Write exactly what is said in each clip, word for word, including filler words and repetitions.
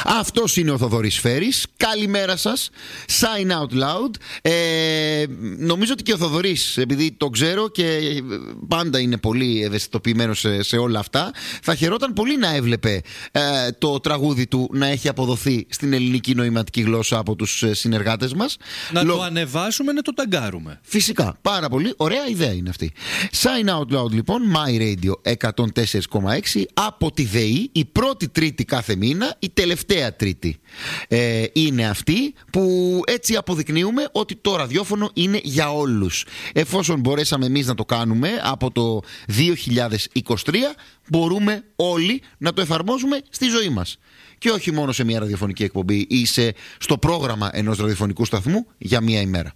Αυτός είναι ο Θοδωρής Φέρης. Καλημέρα σας. Sign out loud. ε, Νομίζω ότι και ο Θοδωρής, επειδή το ξέρω και πάντα είναι πολύ ευαισθητοποιημένος σε, σε όλα αυτά, θα χαιρόταν πολύ να έβλεπε ε, το τραγούδι του να έχει αποδοθεί στην ελληνική νοηματική γλώσσα από τους συνεργάτες μας. Να Λο... το ανεβάσουμε, να το ταγκάρουμε. Φυσικά, πάρα πολύ ωραία ιδέα είναι αυτή. Sign out loud λοιπόν, My Radio εκατόν τέσσερα κόμμα έξι από τη ΔΕΗ, η πρώτη Τρίτη κάθε μήνα, η τελευταία Τρίτη ε, είναι αυτή που έτσι αποδεικνύουμε ότι το ραδιόφωνο είναι για όλους. Εφόσον μπορέσαμε εμείς να το κάνουμε από το δύο χιλιάδες είκοσι τρία, μπορούμε όλοι να το εφαρμόζουμε στη ζωή μας. Και όχι μόνο σε μια ραδιοφωνική εκπομπή ή σε, στο πρόγραμμα ενός ραδιοφωνικού σταθμού για μια ημέρα.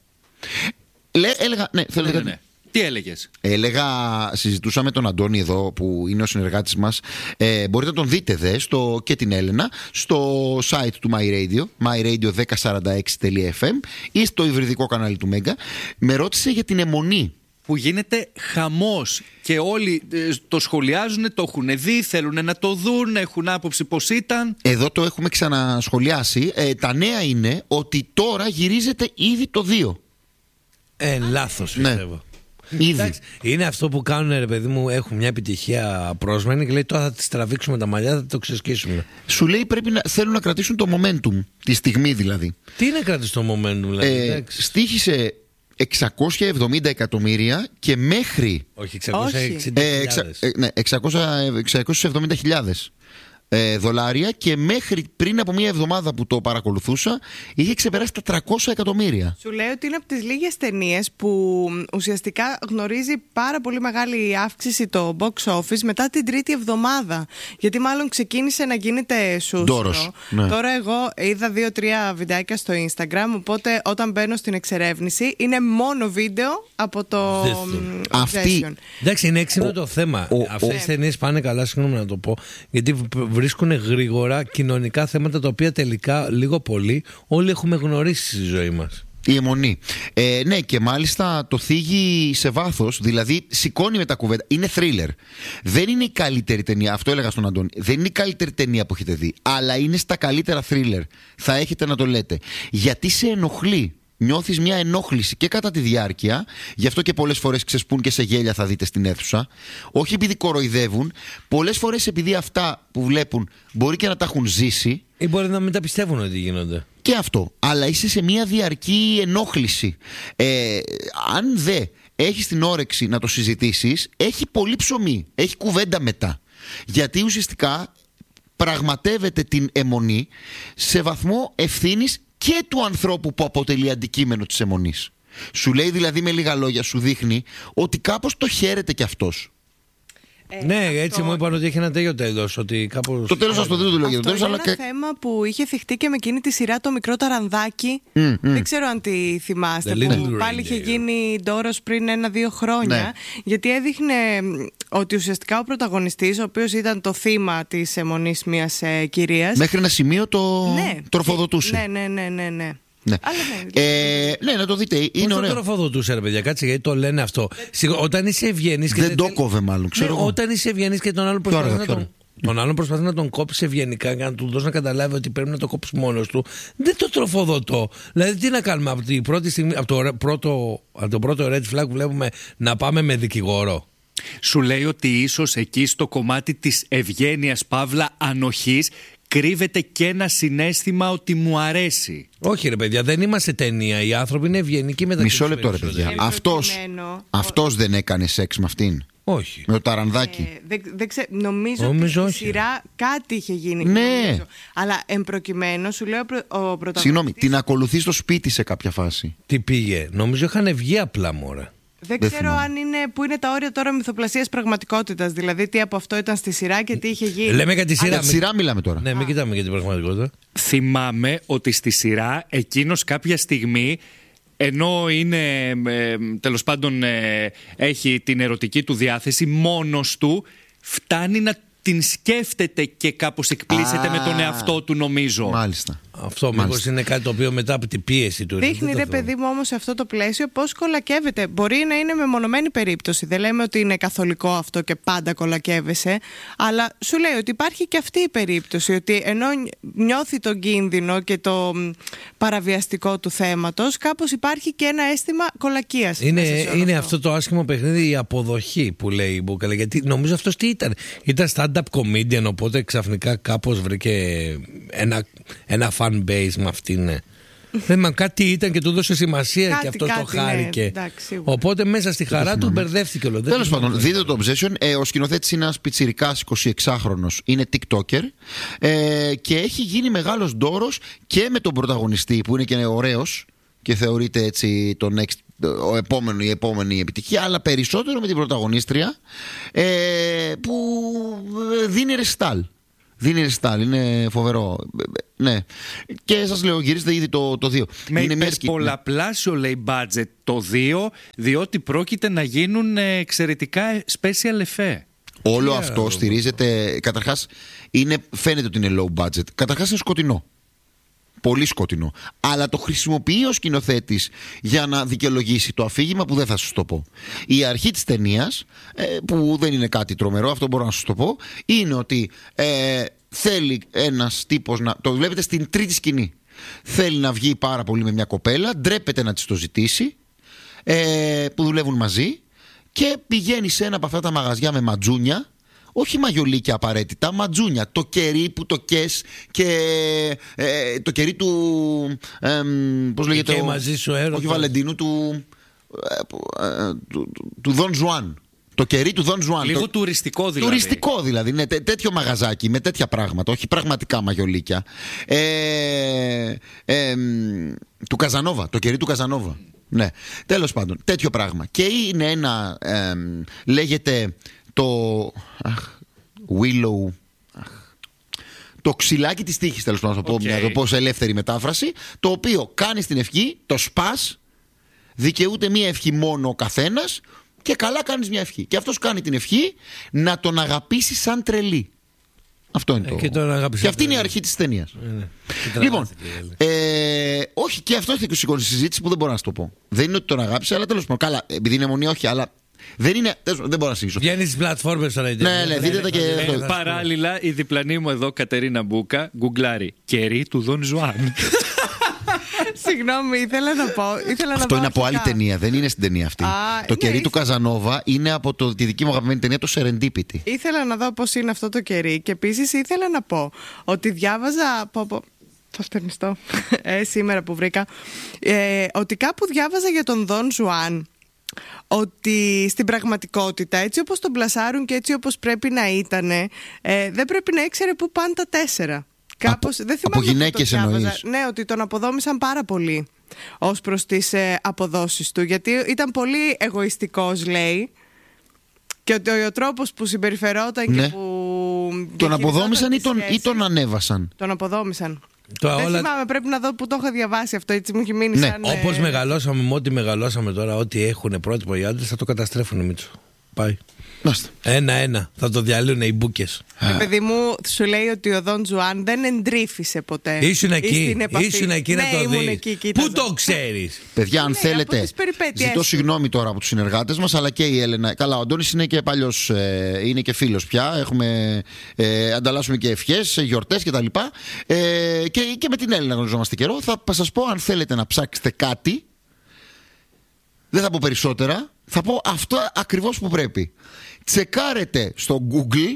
Λέ, έλεγα, ναι, θέλετε ναι, ναι, ναι. Τι έλεγες? Έλεγα, συζητούσα με τον Αντώνη εδώ που είναι ο συνεργάτης μας. ε, Μπορείτε να τον δείτε δε στο, και την Έλενα στο site του My Radio, my radio δέκα σαράντα έξι τελεία εφ εμ, ή στο υβριδικό κανάλι του Μέγκα. Με ρώτησε για την αιμονή που γίνεται χαμός και όλοι ε, το σχολιάζουν, το έχουν δει, θέλουν να το δουν, έχουν άποψη πως ήταν. Εδώ το έχουμε ξανασχολιάσει. ε, Τα νέα είναι ότι τώρα γυρίζεται ήδη το δύο. Ε, λάθος πιστεύω. Ναι. Ήδη. Είναι αυτό που κάνουν, ρε παιδί μου, έχουν μια επιτυχία πρόσμενη και λέει τώρα θα τις τραβήξουμε τα μαλλιά, θα το ξεσκίσουμε. Σου λέει πρέπει να θέλουν να κρατήσουν το momentum, τη στιγμή δηλαδή. Τι είναι κρατήσει το momentum, δηλαδή? Ε, στοίχησε εξακόσια εβδομήντα εκατομμύρια και μέχρι. Όχι, εξακόσια εξήντα χιλιάδες. Ε, εξα, ε, ναι, εξακόσιες εβδομήντα χιλιάδες ε, δολάρια και μέχρι πριν από μία εβδομάδα που το παρακολουθούσα είχε ξεπεράσει τα τριακόσια εκατομμύρια. Σου λέει ότι είναι από τις λίγες ταινίες που ουσιαστικά γνωρίζει πάρα πολύ μεγάλη αύξηση το box office μετά την τρίτη εβδομάδα. Γιατί μάλλον ξεκίνησε να γίνεται σούστρο. Ναι. Τώρα εγώ είδα δύο-τρία βιντεάκια στο Instagram, οπότε όταν μπαίνω στην εξερεύνηση είναι μόνο βίντεο από το Αυτή... Εντάξει, είναι έξυπνο ο, το θέμα. Αυτές τις ταινίες πάνε καλά, συγγνώμη να το πω, γιατί βρίσκουν γρήγορα κοινωνικά θέματα τα οποία τελικά λίγο πολύ όλοι έχουμε γνωρίσει στη ζωή μας. Η αιμονή. Ε, ναι, και μάλιστα το θίγει σε βάθος, δηλαδή σηκώνει με τα κουβέντα. Είναι θρίλερ. Δεν είναι η καλύτερη ταινία, αυτό έλεγα στον Αντώνη. Δεν είναι η καλύτερη ταινία που έχετε δει, αλλά είναι στα καλύτερα θρίλερ. Θα έχετε να το λέτε. Γιατί σε ενοχλεί. Νιώθεις μια ενόχληση και κατά τη διάρκεια, γι' αυτό και πολλές φορές ξεσπούν και σε γέλια θα δείτε στην αίθουσα. Όχι επειδή κοροϊδεύουν, πολλές φορές επειδή αυτά που βλέπουν μπορεί και να τα έχουν ζήσει. Ή μπορεί να μην τα πιστεύουν ότι γίνονται. Και αυτό. Αλλά είσαι σε μια διαρκή ενόχληση. Ε, αν δε έχεις την όρεξη να το συζητήσεις, έχει πολύ ψωμί. Έχει κουβέντα μετά. Γιατί ουσιαστικά πραγματεύεται την αιμονή σε βαθμό ευθύνης και του ανθρώπου που αποτελεί αντικείμενο της αιμονής. Σου λέει δηλαδή με λίγα λόγια, σου δείχνει ότι κάπως το χαίρεται κι αυτός. Ε, ναι, αυτό... έτσι μου είπαν ότι έχει ένα τέλειο τέλος. Ότι κάπως... Το τέλος σας το δίνω το λόγιο. Αυτό τέλος, είναι αλλά ένα και... θέμα που είχε θυχτεί και με εκείνη τη σειρά το μικρό ταρανδάκι. Mm, mm. Δεν ξέρω αν τη θυμάστε. The που πάλι είχε γίνει ντόρος πριν ένα-δύο χρόνια. Ναι. Γιατί έδειχνε ότι ουσιαστικά ο πρωταγωνιστής, ο οποίος ήταν το θύμα της αιμονής μιας ε, κυρίας, μέχρι ένα σημείο το ναι, τροφοδοτούσε. Ναι, ναι, ναι, ναι, ναι. Ναι. ναι. Ε, ναι, να το δείτε. Είναι πώς ωραίο. το τροφοδοτούσε, ρε παιδιά, κάτσε, γιατί το λένε αυτό. Όταν είσαι ευγενής. Δεν και το δεν... κόβε, μάλλον. Ξέρω ναι, όταν είσαι ευγενής και τον άλλο προσπαθεί να τον. Τον άλλον προσπαθεί να τον κόψει ευγενικά για να του δώσει να καταλάβει ότι πρέπει να το κόψει μόνος του. Δεν το τροφοδοτώ. Δηλαδή, τι να κάνουμε από, την πρώτη στιγμή, από, το, πρώτο, από το πρώτο red flag που βλέπουμε να πάμε με δικηγόρο. Σου λέει ότι ίσως εκεί στο κομμάτι της ευγένειας παύλα ανοχής κρύβεται και ένα συναίσθημα ότι μου αρέσει. Όχι ρε παιδιά, δεν είμαστε ταινία. Οι άνθρωποι είναι ευγενικοί μεταξύ τους. Μισό λεπτό ρε παιδιά. Αυτός, αυτός δεν έκανε σεξ με αυτήν. Όχι. Με το ταρανδάκι. Ε, δεν, δεν ξε... Νομίζω, νομίζω ότι στη σειρά κάτι είχε γίνει. Ναι. Νομίζω. Αλλά εμπροκειμένου σου λέει ο, προ... ο πρωταγωνιστής. Συγγνώμη, την ακολουθεί στο σπίτι σε κάποια φάση. Τι πήγε. Νομίζω είχαν βγει απλά μόρα. Δεν, δεν ξέρω θυμάμαι. αν είναι, πού είναι τα όρια τώρα μυθοπλασίας πραγματικότητας. Δηλαδή τι από αυτό ήταν στη σειρά και τι είχε γίνει. Λέμε για τη σειρά. Για τη σειρά μιλάμε τώρα. Ναι, μην κοιτάμε για την πραγματικότητα. Θυμάμαι ότι στη σειρά εκείνος κάποια στιγμή, ενώ είναι ε, τέλος πάντων ε, έχει την ερωτική του διάθεση μόνος του, φτάνει να την σκέφτεται και κάπως εκπλήσεται Α, με τον εαυτό του, νομίζω. Μάλιστα. Αυτό μήπως είναι κάτι το οποίο μετά από την πίεση του. Δείχνει, ρε παιδί μου, όμως σε αυτό το πλαίσιο πώς κολακεύεται. Μπορεί να είναι μεμονωμένη περίπτωση. Δεν λέμε ότι είναι καθολικό αυτό και πάντα κολακεύεσαι. Αλλά σου λέει ότι υπάρχει και αυτή η περίπτωση. Ότι ενώ νιώθει τον κίνδυνο και το παραβιαστικό του θέματος, κάπως υπάρχει και ένα αίσθημα κολακίας. Είναι, είναι αυτό. αυτό το άσχημο παιχνίδι, η αποδοχή που λέει η Μπούκαλα. Γιατί νομίζω αυτός τι ήταν. Ήταν stand-up comedian, οπότε ξαφνικά κάπως βρήκε ένα, ένα fan base με αυτήν. Ναι. Δεν μα κάτι ήταν και του δώσε σημασία κάτι, και αυτό το χάρηκε. Ναι, εντάξει, οπότε μέσα στη χαρά του μπερδεύτηκε όλο. Τέλος πάντων, δείτε το Obsession. Ε, ο σκηνοθέτης είναι ένας πιτσιρικάς εικοσιεξάχρονος. Είναι TikToker ε, και έχει γίνει μεγάλος ντόρος και με τον πρωταγωνιστή που είναι και ωραίος και θεωρείται έτσι το next, ο επόμενο, η επόμενη επιτυχία, αλλά περισσότερο με την πρωταγωνίστρια ε, που δίνει ρεστάλ. Δίνει ρεστάλ, είναι φοβερό. Ναι. Και σας λέω, γυρίστε ήδη το, το δύο. Με υπερπολαπλάσιο λέει budget το δύο, διότι πρόκειται να γίνουν εξαιρετικά special effect. Όλο yeah. αυτό στηρίζεται. Καταρχάς, είναι, φαίνεται ότι είναι low budget. Καταρχάς είναι σκοτεινό. Πολύ σκοτεινό. Αλλά το χρησιμοποιεί ο σκηνοθέτης για να δικαιολογήσει το αφήγημα που δεν θα σας το πω. Η αρχή της ταινίας, που δεν είναι κάτι τρομερό, αυτό μπορώ να σας το πω, είναι ότι ε, θέλει ένας τύπος να. Το βλέπετε στην τρίτη σκηνή. Θέλει να βγει πάρα πολύ με μια κοπέλα, ντρέπεται να της το ζητήσει, ε, που δουλεύουν μαζί, και πηγαίνει σε ένα από αυτά τα μαγαζιά με ματζούνια. Όχι μαγιολίκια απαραίτητα, ματζούνια. Το κερί που το κες και ε, το κερί του. Ε, πώς λέγεται. Και μαζί σου έρωτα. Όχι Βαλεντίνου, του. Ε, ε, του, του Δον Ζουάν. Το κερί του Δον Ζουάν. Λίγο το, τουριστικό δηλαδή. Τουριστικό δηλαδή. Είναι τέ, τέτοιο μαγαζάκι με τέτοια πράγματα. Όχι πραγματικά μαγιολίκια. Ε, ε, του Καζανόβα. Το κερί του Καζανόβα. Ναι. Τέλος πάντων. Τέτοιο πράγμα. Και είναι ένα. Ε, λέγεται. Το αχ, Willow αχ, το ξυλάκι της τύχης, τέλος πάντων, να το πω, okay. να το πω σε ελεύθερη μετάφραση, το οποίο κάνεις την ευχή, το σπάς, δικαιούται μία ευχή μόνο ο καθένας και καλά κάνεις μια ευχή. Και αυτός κάνει την ευχή να τον αγαπήσει σαν τρελή. Αυτό είναι ε, το. Και, τον και αυτή είναι η αρχή της ταινίας. Ε, ναι. Λοιπόν, ε, όχι, και αυτό έχει σηκώσει συζήτηση που δεν μπορώ να σου το πω. Δεν είναι ότι τον αγάπησε, αλλά τέλος πάντων. Καλά, επειδή είναι μονή, όχι, αλλά. Δεν είναι. Δεν μπορώ να συνεχίσω. Βγαίνει στις πλατφόρμες τώρα. Ναι, ναι, δείτε τα και. Ε, παράλληλα, η διπλανή μου εδώ, Κατερίνα Μπούκα, γκουγκλάρει κερί του Δον Ζουάν. Συγγνώμη, ήθελα να πω. Ήθελα Αυτό να είναι από άλλη ταινία, δεν είναι στην ταινία αυτή. Α, το ναι, κερί ήθ... του Καζανόβα είναι από το, τη δική μου αγαπημένη ταινία, το Serendipity. Ήθελα να δω πώς είναι αυτό το κερί και επίσης ήθελα να πω ότι διάβαζα. Πω, πω, θα στερνιστώ ε, σήμερα που βρήκα. Ε, ότι κάπου διάβαζα για τον Δον Ζουάν. Ότι στην πραγματικότητα, έτσι όπως τον πλασάρουν και έτσι όπως πρέπει να ήταν, ε, δεν πρέπει να ήξερε πού πάνε τα τέσσερα. Κάπως, από, δεν θυμάμαι από γυναίκες εννοείς. Ναι, ότι τον αποδόμησαν πάρα πολύ ως προς τις ε, αποδόσεις του. Γιατί ήταν πολύ εγωιστικός, λέει. Και ότι ο, ο τρόπος που συμπεριφερόταν ναι. και που. Τον αποδόμησαν ή τον, ή τον ανέβασαν. Τον αποδόμησαν. Το δεν όλα... θυμάμαι, πρέπει να δω που το έχω διαβάσει αυτό, έτσι μου έχει μείνει ναι. σαν. Όπως ε... μεγαλώσαμε, με ό,τι μεγαλώσαμε τώρα, ό,τι έχουν πρότυπο οι άντρες θα το καταστρέφουν, Μίτσο. Πάει. Ένα-ένα. Θα το διαλύουν οι μπούκες. Και παιδί μου, σου λέει ότι ο Δον Ζουάν δεν εντρίφησε ποτέ. Ήσουν εκεί. Ήσουν εκεί να ναι, το δεις. Πού το ξέρεις. Παιδιά, αν ναι, θέλετε. Ζητώ συγγνώμη τώρα από τους συνεργάτες μας, αλλά και η Έλενα. Καλά, ο Αντώνης είναι και παλιός, ε, είναι και φίλος πια. Έχουμε, ε, ανταλλάσσουμε και ευχές, γιορτές κτλ. Ε, και, και με την Έλενα γνωριζόμαστε καιρό. Θα σας πω, αν θέλετε να ψάξετε κάτι. Δεν θα πω περισσότερα. Θα πω αυτό ακριβώς που πρέπει. Τσεκάρετε στο Google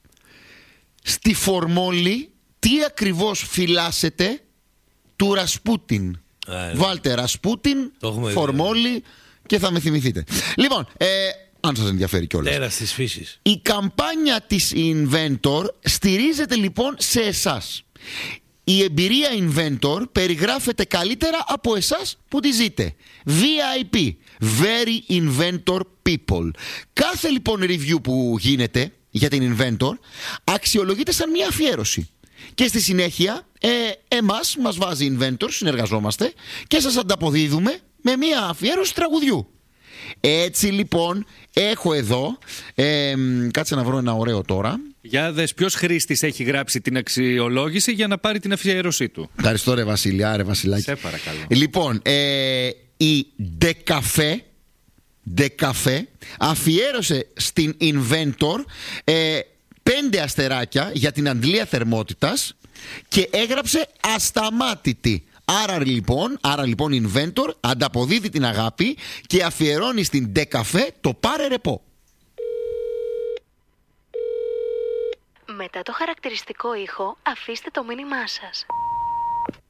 στη φορμόλη τι ακριβώς φυλάσσετε του Ρασπούτιν. Α, βάλτε Ρασπούτιν, φορμόλη και θα με θυμηθείτε. Λοιπόν, ε, αν σας ενδιαφέρει κιόλας. Τέρας της φύσης. Η καμπάνια της Inventor στηρίζεται λοιπόν σε εσάς. Η εμπειρία Inventor περιγράφεται καλύτερα από εσάς που τη ζείτε. βι άι πι, Very Inventor People. Κάθε λοιπόν review που γίνεται για την Inventor αξιολογείται σαν μια αφιέρωση. Και στη συνέχεια ε, εμάς μας βάζει Inventor, συνεργαζόμαστε και σας ανταποδίδουμε με μια αφιέρωση τραγουδιού. Έτσι λοιπόν έχω εδώ, ε, κάτσε να βρω ένα ωραίο τώρα. Για δες ποιος χρήστης έχει γράψει την αξιολόγηση για να πάρει την αφιέρωσή του. Ευχαριστώ ρε Βασιλιά, ρε Βασιλάκη. Σε παρακαλώ. Λοιπόν, ε, η Ντεκαφέ Ντεκαφέ αφιέρωσε στην Inventor ε, πέντε αστεράκια για την αντλία θερμότητας και έγραψε ασταμάτητη. Άρα λοιπόν, άρα λοιπόν Inventor ανταποδίδει την αγάπη και αφιερώνει στην Ντεκαφέ το πάρε ρεπό. Μετά το χαρακτηριστικό ήχο, αφήστε το μήνυμά σας.